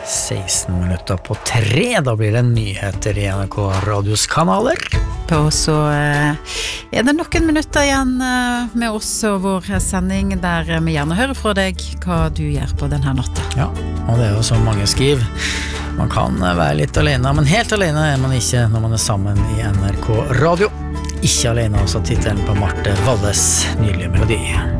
16 minutter på 3. Da blir det nyheter I NRK Radios kanaler. Og så det noen minutter igjen med oss og vår sending der vi gjerne hører fra deg hva du gjør på denne natta. Ja, og det jo som mange skriver. Man kan være litt alene, men helt alene man ikke når man sammen I NRK Radio. Ikke alene også titelen på Marte Valles nylige melodi.